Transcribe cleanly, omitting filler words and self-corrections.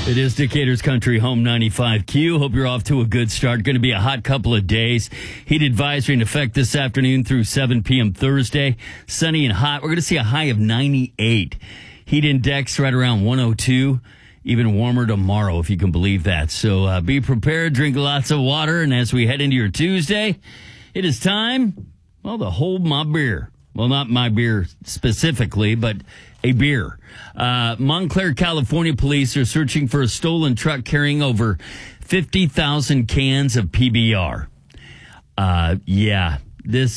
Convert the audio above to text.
It is Decatur's Country Home 95Q. Hope you're off to a good start. Going to be a hot couple of days. Heat advisory in effect this afternoon through 7 p.m. Thursday. Sunny and hot. We're going to see a high of 98. Heat index right around 102. Even warmer tomorrow, if you can believe that. So be prepared, drink lots of water. And as we head into your Tuesday, it is time, well, to hold my beer. Well, not my beer specifically, but a beer. Montclair, California police are searching for a stolen truck carrying over 50,000 cans of PBR. This